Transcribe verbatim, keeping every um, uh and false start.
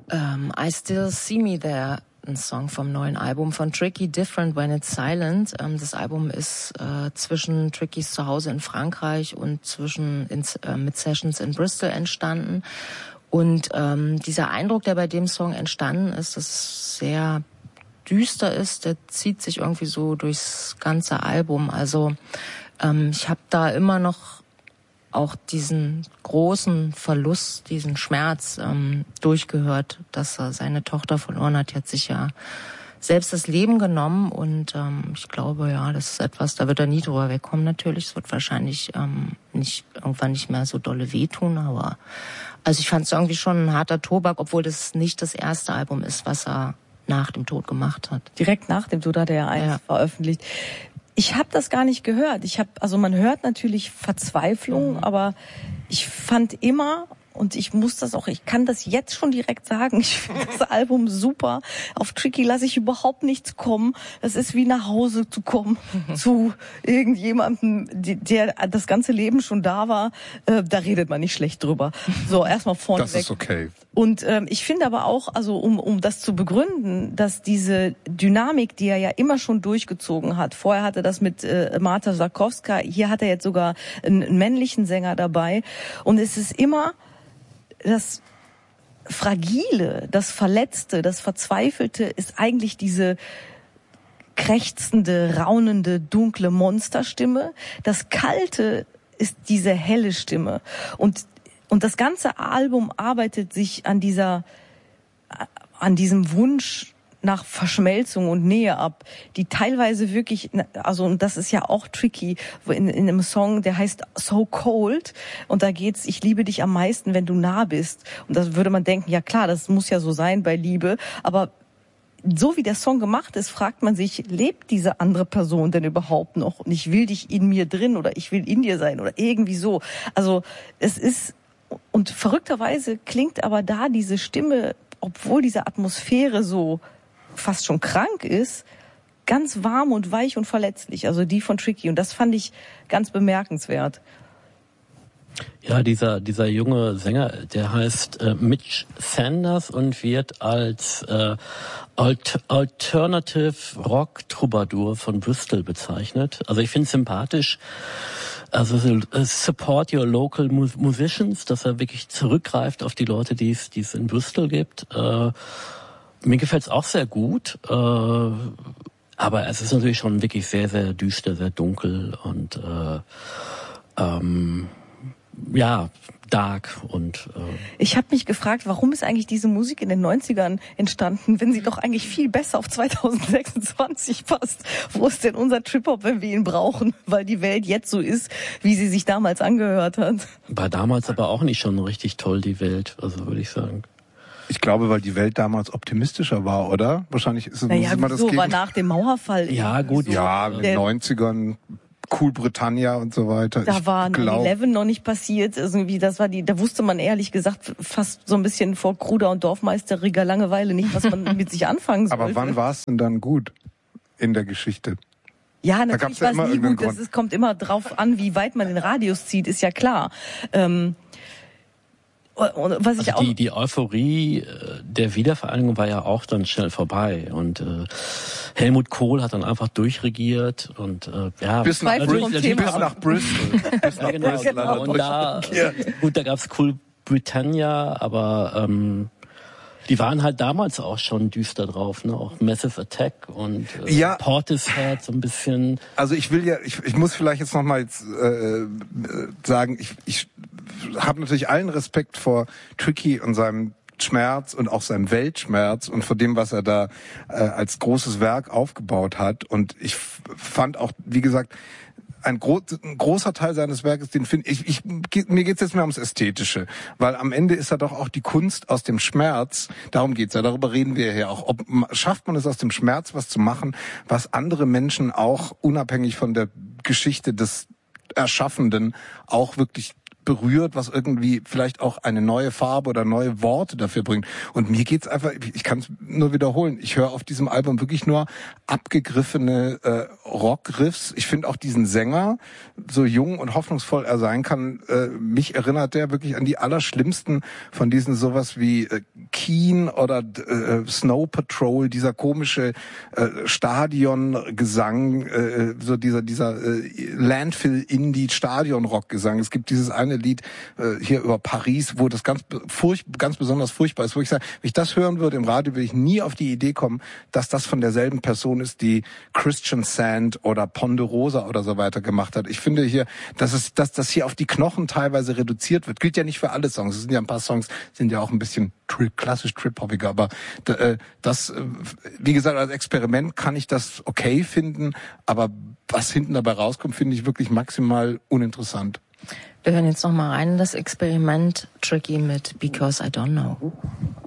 ähm, I Still See Me There, ein Song vom neuen Album von Tricky, Different When It's Silent. Ähm, das Album ist äh, zwischen Trickys Zuhause in Frankreich und zwischen in, äh, mit Sessions in Bristol entstanden. Und ähm, dieser Eindruck, der bei dem Song entstanden ist, dass es sehr düster ist, der zieht sich irgendwie so durchs ganze Album. Also ähm, ich habe da immer noch auch diesen großen Verlust, diesen Schmerz ähm, durchgehört, dass er seine Tochter verloren hat. Die hat sich ja selbst das Leben genommen und ähm, ich glaube, ja, das ist etwas, da wird er nie drüber wegkommen natürlich. Es wird wahrscheinlich ähm, nicht irgendwann nicht mehr so dolle wehtun, aber also ich fand es irgendwie schon ein harter Tobak, obwohl das nicht das erste Album ist, was er nach dem Tod gemacht hat. Direkt nach dem Tod hat er ja eins ja. veröffentlicht. Ich habe das gar nicht gehört. Ich habe, also man hört natürlich Verzweiflung, mhm. aber ich fand immer, und ich muss das auch, ich kann das jetzt schon direkt sagen, ich finde das Album super. Auf Tricky lasse ich überhaupt nichts kommen. Das ist wie nach Hause zu kommen mhm. zu irgendjemandem, der das ganze Leben schon da war. Äh, da redet man nicht schlecht drüber. So, erstmal vorne Das weg. ist okay. Und ähm, ich finde aber auch, also um um das zu begründen, dass diese Dynamik, die er ja immer schon durchgezogen hat, vorher hatte das mit äh, Marta Sarkowska, hier hat er jetzt sogar einen, einen männlichen Sänger dabei. Und es ist immer das Fragile, das Verletzte, das Verzweifelte ist eigentlich diese krächzende, raunende, dunkle Monsterstimme. Das Kalte ist diese helle Stimme. Und Und das ganze Album arbeitet sich an dieser, an diesem Wunsch nach Verschmelzung und Nähe ab, die teilweise wirklich, also, und das ist ja auch tricky, in, in einem Song, der heißt So Cold, und da geht's, ich liebe dich am meisten, wenn du nah bist. Und da würde man denken, ja klar, das muss ja so sein bei Liebe, aber so wie der Song gemacht ist, fragt man sich, lebt diese andere Person denn überhaupt noch? Und ich will dich in mir drin oder ich will in dir sein oder irgendwie so. Also, es ist, und verrückterweise klingt aber da diese Stimme, obwohl diese Atmosphäre so fast schon krank ist, ganz warm und weich und verletzlich. Also die von Tricky. Und das fand ich ganz bemerkenswert. Ja, dieser dieser junge Sänger, der heißt äh, Mitch Sanders und wird als äh, Alt- Alternative Rock Troubadour von Bristol bezeichnet. Also ich finde es sympathisch. Also support your local musicians, dass er wirklich zurückgreift auf die Leute, die es die es in Bristol gibt. Äh, mir gefällt es auch sehr gut, äh, aber es ist natürlich schon wirklich sehr, sehr düster, sehr dunkel und äh, ähm, ja, dark und äh ich habe mich gefragt, warum ist eigentlich diese Musik in den neunzigern entstanden, wenn sie doch eigentlich viel besser auf zweitausendsechsundzwanzig passt. Wo ist denn unser Trip-Hop, wenn wir ihn brauchen, weil die Welt jetzt so ist, wie sie sich damals angehört hat? War damals aber auch nicht schon richtig toll, die Welt, also würde ich sagen. Ich glaube, weil die Welt damals optimistischer war, oder? Wahrscheinlich ist es naja, immer das so war nach dem Mauerfall. Ja, gut. So ja, in den neunzigern Cool Britannia und so weiter. Da ich war glaub... nine eleven noch nicht passiert. Irgendwie, das war die, da wusste man ehrlich gesagt fast so ein bisschen vor kruder und dorfmeisteriger Langeweile nicht, was man mit sich anfangen sollte. Aber wann war es denn dann gut in der Geschichte? Ja, natürlich war es nie gut. Das ist, kommt immer drauf an, wie weit man den Radius zieht, ist ja klar. Ähm, Und was ich also auch die, die Euphorie der Wiedervereinigung war ja auch dann schnell vorbei und äh, Helmut Kohl hat dann einfach durchregiert und äh, ja bis nach, Bristol, bis nach Bristol, bis nach ja, genau, Bristol. Genau. Und da gut, da gab's Cool Britannia, aber ähm, die waren halt damals auch schon düster drauf, ne? Auch Massive Attack und äh, ja. Portishead so ein bisschen. Also ich will ja, ich, ich muss vielleicht jetzt noch mal jetzt, äh, sagen, ich, ich habe natürlich allen Respekt vor Tricky und seinem Schmerz und auch seinem Weltschmerz und vor dem, was er da äh, als großes Werk aufgebaut hat. Und ich f- fand auch, wie gesagt, ein, gro- ein großer Teil seines Werkes, den finde ich, ich, mir geht's jetzt mehr ums Ästhetische, weil am Ende ist er doch auch die Kunst aus dem Schmerz, darum geht's ja, darüber reden wir ja auch. Ob, schafft man es aus dem Schmerz, was zu machen, was andere Menschen auch unabhängig von der Geschichte des Erschaffenden auch wirklich berührt, was irgendwie vielleicht auch eine neue Farbe oder neue Worte dafür bringt. Und mir geht's einfach, ich kann es nur wiederholen, ich höre auf diesem Album wirklich nur abgegriffene äh, Rockriffs. Ich finde auch diesen Sänger, so jung und hoffnungsvoll er sein kann, äh, mich erinnert der wirklich an die allerschlimmsten von diesen sowas wie äh, Keen oder äh, Snow Patrol, dieser komische äh, Stadiongesang, äh, so dieser dieser äh, Landfill-Indie-Stadion-Rock-Gesang. Es gibt dieses eine Lied äh, hier über Paris, wo das ganz furch ganz besonders furchtbar ist, wo ich sage, wenn ich das hören würde im Radio, würde ich nie auf die Idee kommen, dass das von derselben Person ist, die Christian Sand oder Ponderosa oder so weiter gemacht hat. Ich finde hier, dass es, dass das hier auf die Knochen teilweise reduziert wird. Gilt ja nicht für alle Songs. Es sind ja ein paar Songs, sind ja auch ein bisschen tri- klassisch trip-hoppiger, aber äh, das, äh, wie gesagt, als Experiment kann ich das okay finden, aber was hinten dabei rauskommt, finde ich wirklich maximal uninteressant. Wir hören jetzt noch mal rein in das Experiment Tricky mit Because I Don't Know.